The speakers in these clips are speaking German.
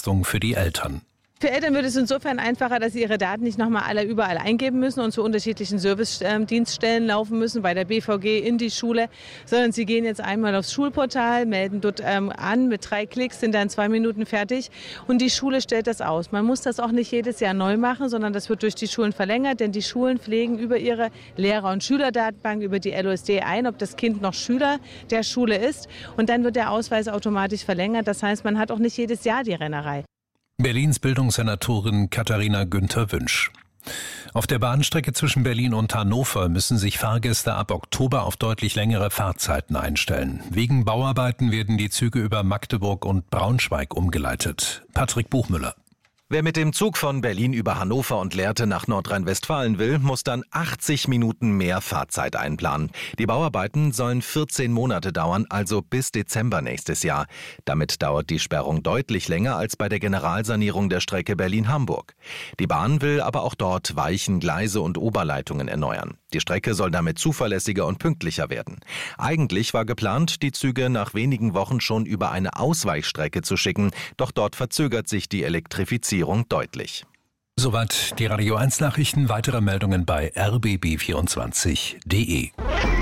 Belastung für die Eltern. Für Eltern wird es insofern einfacher, dass sie ihre Daten nicht nochmal alle überall eingeben müssen und zu unterschiedlichen Service-Dienststellen laufen müssen, bei der BVG in die Schule, sondern sie gehen jetzt einmal aufs Schulportal, melden dort an, mit 3 Klicks sind dann 2 Minuten fertig und die Schule stellt das aus. Man muss das auch nicht jedes Jahr neu machen, sondern das wird durch die Schulen verlängert, denn die Schulen pflegen über ihre Lehrer- und Schülerdatenbank, über die LOSD ein, ob das Kind noch Schüler der Schule ist und dann wird der Ausweis automatisch verlängert. Das heißt, man hat auch nicht jedes Jahr die Rennerei. Berlins Bildungssenatorin Katharina Günther-Wünsch. Auf der Bahnstrecke zwischen Berlin und Hannover müssen sich Fahrgäste ab Oktober auf deutlich längere Fahrzeiten einstellen. Wegen Bauarbeiten werden die Züge über Magdeburg und Braunschweig umgeleitet. Patrick Buchmüller. Wer mit dem Zug von Berlin über Hannover und Lehrte nach Nordrhein-Westfalen will, muss dann 80 Minuten mehr Fahrzeit einplanen. Die Bauarbeiten sollen 14 Monate dauern, also bis Dezember nächstes Jahr. Damit dauert die Sperrung deutlich länger als bei der Generalsanierung der Strecke Berlin-Hamburg. Die Bahn will aber auch dort Weichen, Gleise und Oberleitungen erneuern. Die Strecke soll damit zuverlässiger und pünktlicher werden. Eigentlich war geplant, die Züge nach wenigen Wochen schon über eine Ausweichstrecke zu schicken, doch dort verzögert sich die Elektrifizierung deutlich. Soweit die Radio 1 Nachrichten. Weitere Meldungen bei rbb24.de.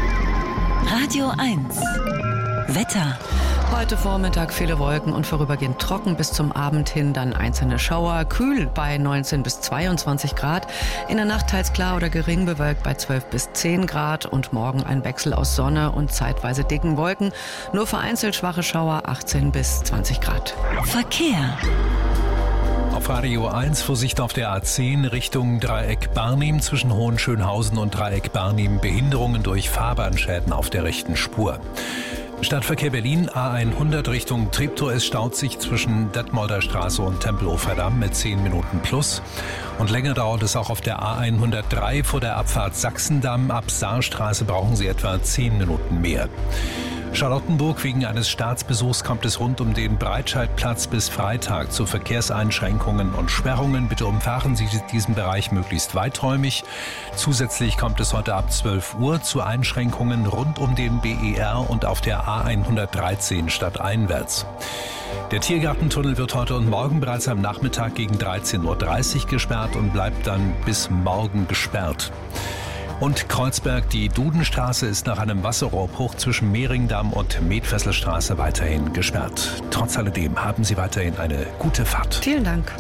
Radio 1 Wetter. Heute Vormittag viele Wolken und vorübergehend trocken, bis zum Abend hin dann einzelne Schauer, kühl bei 19 bis 22 Grad, in der Nacht teils klar oder gering bewölkt bei 12 bis 10 Grad und morgen ein Wechsel aus Sonne und zeitweise dicken Wolken, nur vereinzelt schwache Schauer 18 bis 20 Grad. Verkehr. Auf Radio 1 Vorsicht auf der A10 Richtung Dreieck Barnim zwischen Hohenschönhausen und Dreieck Barnim, Behinderungen durch Fahrbahnschäden auf der rechten Spur. Stadtverkehr Berlin, A100 Richtung Treptow, es staut sich zwischen Detmolder Straße und Tempelhofer Damm mit 10 Minuten plus. Und länger dauert es auch auf der A103 vor der Abfahrt Sachsendamm. Ab Saarstraße brauchen Sie etwa 10 Minuten mehr. Charlottenburg, wegen eines Staatsbesuchs kommt es rund um den Breitscheidplatz bis Freitag zu Verkehrseinschränkungen und Sperrungen. Bitte umfahren Sie diesen Bereich möglichst weiträumig. Zusätzlich kommt es heute ab 12 Uhr zu Einschränkungen rund um den BER und auf der A113 stadteinwärts. Der Tiergartentunnel wird heute und morgen bereits am Nachmittag gegen 13.30 Uhr gesperrt und bleibt dann bis morgen gesperrt. Und Kreuzberg, die Dudenstraße ist nach einem Wasserrohrbruch zwischen Mehringdamm und Medfesselstraße weiterhin gesperrt. Trotz alledem haben Sie weiterhin eine gute Fahrt. Vielen Dank.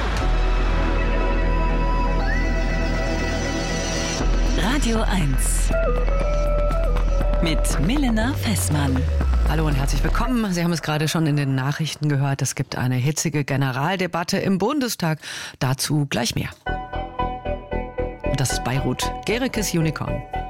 Radio 1 mit Milena Fessmann. Hallo und herzlich willkommen. Sie haben es gerade schon in den Nachrichten gehört. Es gibt eine hitzige Generaldebatte im Bundestag. Dazu gleich mehr. Das ist Beirut, Gerikes Unicorn.